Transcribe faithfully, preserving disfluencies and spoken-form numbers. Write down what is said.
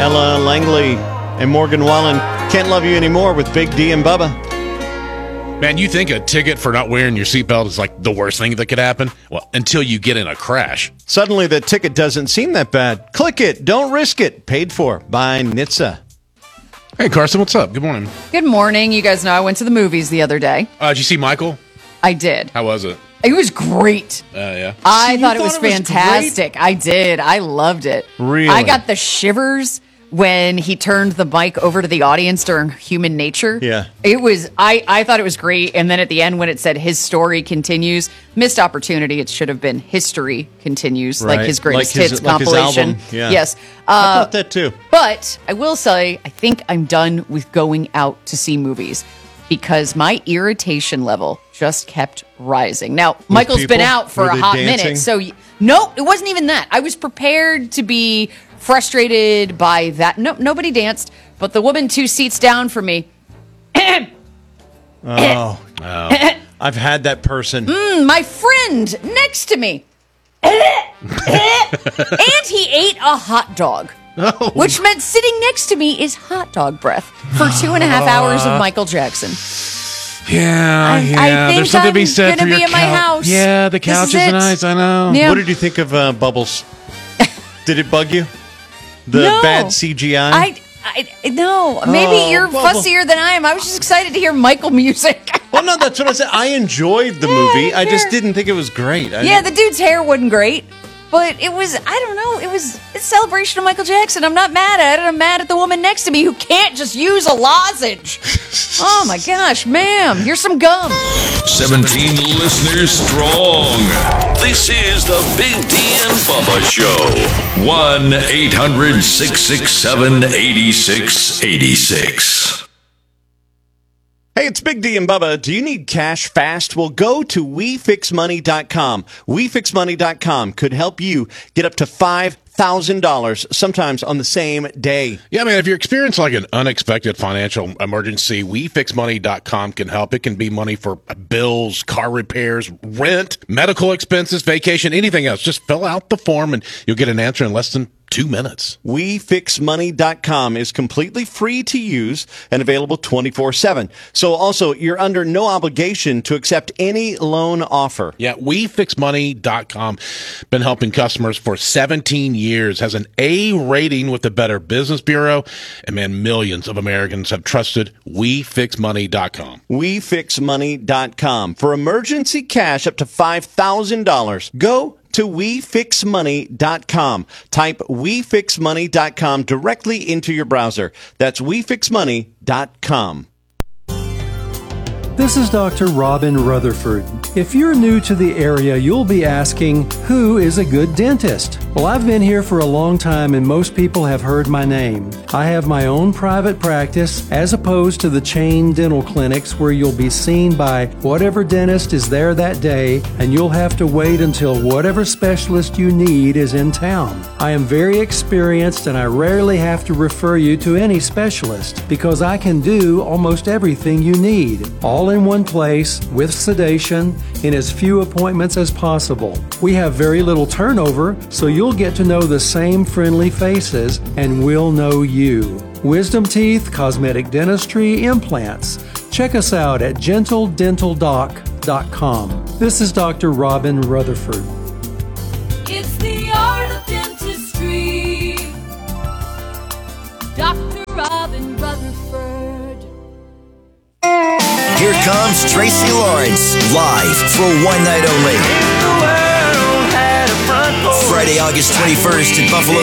Ella Langley and Morgan Wallen. Can't Love You Anymore with Big D and Bubba. Man, you think a ticket for not wearing your seatbelt is like the worst thing that could happen? Well, until you get in a crash. Suddenly the ticket doesn't seem that bad. Click it. Don't risk it. Paid for by N H T S A. Hey, Carson, what's up? Good morning. Good morning. You guys know I went to the movies the other day. Uh, did you see Michael? I did. How was it? It was great. Uh, yeah. I See, thought, you it was thought it was fantastic. great? I did. I loved it. Really? I got the shivers when he turned the mic over to the audience during Human Nature. Yeah. It was, I, I thought it was great. And then at the end when it said his story continues, missed opportunity. It should have been history continues, Right. like his greatest Like his- hits like his compilation. album. Yeah. Yes. I Uh, thought that too. But I will say, I think I'm done with going out to see movies because my irritation level just kept rising. Now, Michael's people? been out for Were a they hot dancing? minute. So, y- no, it wasn't even that. I was prepared to be frustrated by that. No, nobody danced, but the woman two seats down from me, Oh. I've had that person. my friend next to me, and he ate a hot dog. Oh. Which meant sitting next to me is hot dog breath for two and a half hours of Michael Jackson. Yeah, I- yeah. I think There's something to be I'm said gonna for be your in my couch. house. Yeah, the This couch is is it. nice. I know. Yeah. What did you think of uh, Bubbles? Did it bug you? The No. bad C G I? I, I no. Maybe Oh, you're Bubba. fussier than I am. I was just excited to hear Michael music. Well, no, that's what I said. I enjoyed the Yeah, movie. I just sure. didn't think it was great. I Yeah, didn't- the dude's hair wasn't great, but it was. I don't know. It was it's a celebration of Michael Jackson. I'm not mad at it. I'm mad at the woman next to me who can't just use a lozenge. Oh my gosh, ma'am, here's some gum. seventeen listeners strong. This is the Big D and Bubba Show. one eight hundred six six seven eight six eight six. Hey, it's Big D and Bubba. Do you need cash fast? Well, go to we fix money dot com. we fix money dot com could help you get up to five thousand dollars, sometimes on the same day. Yeah, man, if you're experiencing like an unexpected financial emergency, we fix money dot com can help. It can be money for bills, car repairs, rent, medical expenses, vacation, anything else. Just fill out the form and you'll get an answer in less than two minutes. we fix money dot com is completely free to use and available twenty-four seven. So also, you're under no obligation to accept any loan offer. Yeah, we fix money dot com. Been helping customers for seventeen years, has an A rating with the Better Business Bureau, and man, millions of Americans have trusted we fix money dot com. we fix money dot com. For emergency cash up to five thousand dollars, go to we fix money dot com. Type we fix money dot com directly into your browser. That's we fix money dot com. This is Doctor Robin Rutherford. If you're new to the area, you'll be asking, who is a good dentist? Well, I've been here for a long time and most people have heard my name. I have my own private practice as opposed to the chain dental clinics where you'll be seen by whatever dentist is there that day and you'll have to wait until whatever specialist you need is in town. I am very experienced and I rarely have to refer you to any specialist because I can do almost everything you need. All in one place, with sedation, in as few appointments as possible. We have very little turnover, so you'll get to know the same friendly faces, and we'll know you. Wisdom teeth, cosmetic dentistry, implants. Check us out at gentle dental doc dot com. This is Doctor Robin Rutherford. It's the art of dentistry. Doctor Robin Rutherford. Here comes Tracy Lawrence, live for one night only. Friday, August twenty-first at Buffalo